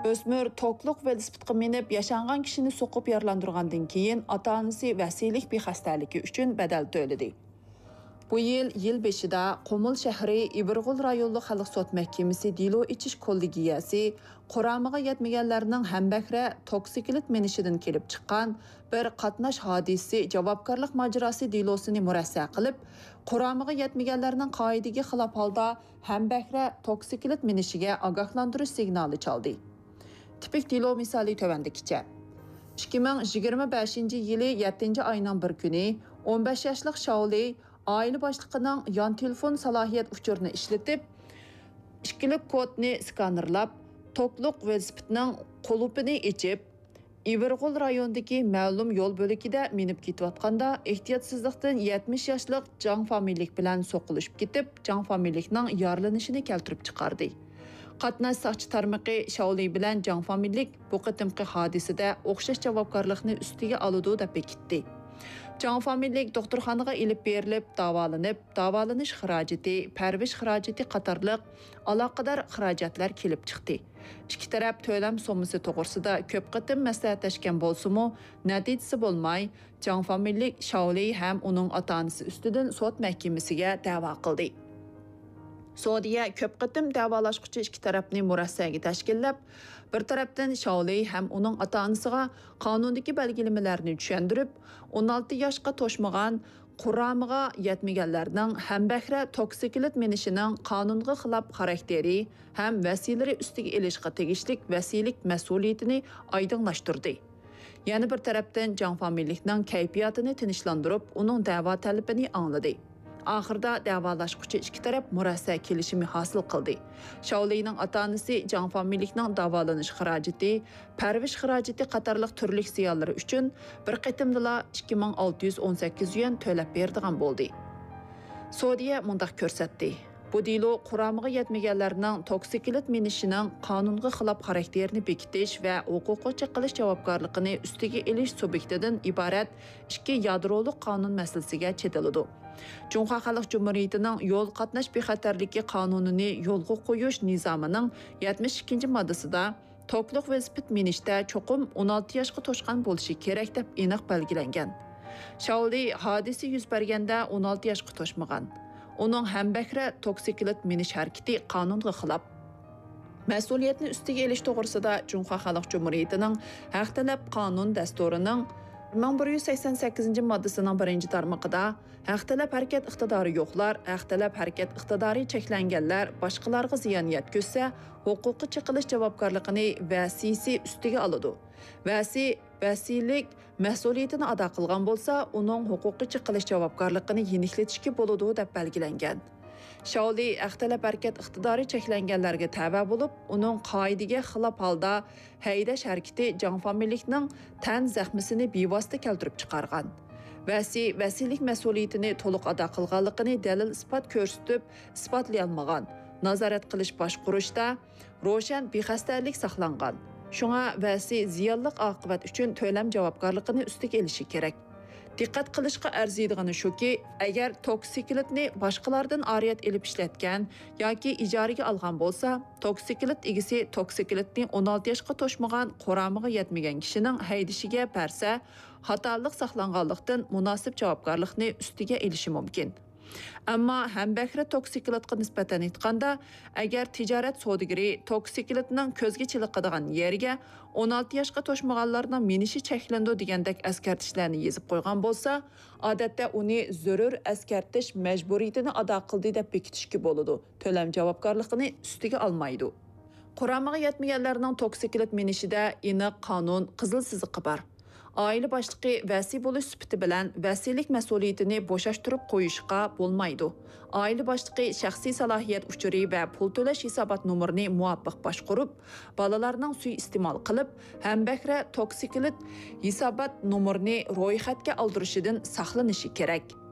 O'smir to'qliq velosipedga minib yashangan kishini so'qib yaralandırgandan keyin ota-onasi vasiylik bexastaligi uchun badal to'ladi. Bu yil beshida Qumul shahri Ibirg'ul rayonli xalq sud mahkamasi dilo ichish kollegiyasi quramiga yetmaganlarning hambakra toksiklit minishidan kelib chiqqan bir qatnash hodisi javobgarlik majrosi dilosini murassa qilib, quramiga yetmaganlarning qoidaga xilof holda hambakra toksiklit minishiga ogohlantirish signali chaldi. Tipik dilo misali tövendikicha. 2025 yili 7 ayının bir günü 15 yaşlıq Shaoli aile başlıqının yan telefon salahiyet uçurunu işletip, işkilik kodni skanerlap, toqluq velosipedning qulupini içip, Ibirg'ul rayonidagi ma'lum yo'l bo'ligida minib ketayotganda ehtiyotsizlikdan 70 yoshlik Jang familiylik bilan so'qilishib ketib, Jang familiylikning yaralanishini keltirib chiqardi. Qatnash soqchi tarmoqi Shaoli bilan Jang familiylik bu qitimqi hodisada o'xshash javobgarlikni ustiga oladi deb bekitdi. Jang familiylik doktorxonaga ilib berilib, davolanish xarajati, parvish xarajati qatorliq aloqador xarajatlar kelib chiqdi. İki taraf to'lam so'mmasi to'g'risida ko'p qitim maslahatlashgan bo'lsa-mu, natijasi bo'lmay, Jang familiylik Shaoli ham uning ota-onasi ustidan sud mahkamasiga da'vo qildi. Saudiya ko'p qitim davolashquchi ikki tarafni murassaga tashkillab, bir tarafdan Shaoli ham uning ota-onasiga qonundagi belgilamalarni tushuntirib, 16 yoshga to'shmagan quramiga yetmaganlarning hambakra toksiklit minishining qonunga xilof xarakteri ham vasilari ustiga elishga tegishlik vasiylik mas'uliyatini oydinlashtirdi. Yana bir tarafdan Jang familiylikning kayfiyatini tinchlantirib, uning da'vo talabini angladi. Ahırda davolashquchi ikki taraf murassa kelishimi hosil qildi. Shaolining ota-onasi Jang familiylikning davolanish xarajati, parvish xarajati qatorliq turli ziyonlari uchun bir qitimdala 2618 yuan to'lab berdigan bo'ldi. Saudiya mundaq ko'rsatdi. Bu dilo quramiga yetmaganlarning toksiklit minishining qonunga xilof xarakterini bekitish va huquqqa qilish javobgarligini ustiga elish subyektidan iborat ikki yadroliq qonun masalasiga chetiladi. Cumhuriyet Xalq Cumhuriyetining yo'l qatnash bexatarligi qonunini yo'lga qo'yish nizomining 72 moddasida to'qliq velosiped minishda cho'qim 16 yoshga to'shgan bo'lishi kerak deb aniq belgilangan. Shaoli hodisa yuz berganda 16 yoshga to'shmagan. Uning hambakra toksiklit minish harakati qonunga xilof. Mas'uliyatni ustiga elish to'g'risida Cumhuriyet Xalq Cumhuriyetining haq talab qonun dasturining 1188 moddasining 1-tarmog'ida haq talab harakat iqtidori yo'qlar, haq talab harakat iqtidori cheklanganlar boshqalarga ziyon yetkazsa, huquqi chiqilish javobgarligini vasiysi ustiga oladi. Vasiylik mas'uliyatini ado qilgan bo'lsa, uning huquqi chiqilish javobgarligini yeniklatishga bo'ladi deb belgilangan. Shaoli haq-talab harakat iqtidori cheklanganlarga tava bo'lib, uning qoidaga xilof holda haydash harakati Jang familiylikning tan zaxmisini bevosita keltirib chiqargan. Vasiylik mas'uliyatini to'liq ado qilganligini dalil isbot ko'rsatib, isbotlay olmagan. Nazorat qilish boshqurishda ro'shan bexastarlik saqlangan. Shunga vasi ziyonli oqibat uchun to'lam javobgarligini ustiga elishi kerak. Diqqat qilishga arziydigani shuki, agar toksikilitni boshqalardan oriyat elib ishlatgan yoki ijaraga olgan bo'lsa, toksiklit egisi toksikilitni 16 yoshga to'shmagan quramiga yetmagan kishining haydishiga bersa, xatolik saqlanganlikdan munosib javobgarlikni ustiga elishi mumkin. Ammo hambakra toksikilitga nisbatan aytganda, agar tijorat savdogari toksikilitning ko'zga chiliqadigan yerga 16 yoshga to'shmaganlarning minishi cheklandi degandek eskartishlarni yezib qo'ygan bo'lsa, odatda uni zarur eskartish majburiyatini ado qildi deb bekitishga bo'ladi. To'lam javobgarligini ustiga olmaydi. Quramiga yetmaganlarning toksikilit minishida aniq qonun qizil siziqi bor. Aile başlığı vasi bo'lish sifati bilan vasiylik mas'uliyatini bo'shashtirib qo'yishga bo'lmaydi. Aile başlığı shaxsiy salohiyat uchuri va pul to'lash hisobot nomerini muvofiq boshqarib, bolalarning suiiste'mol qilib, hambakra toksiklit hisobot nomerini ro'yxatga oldirishidan saqlanishi kerak.